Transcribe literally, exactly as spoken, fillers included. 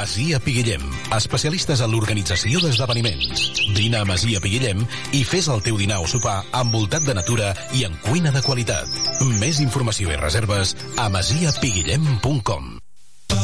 Masia Piguillem, especialistes en l'organització d'esdeveniments. Vine a Masia Piguillem i fes el teu dinar o sopar envoltat de natura i en cuina de qualitat. Més informació i reserves a masia piguillem punt com.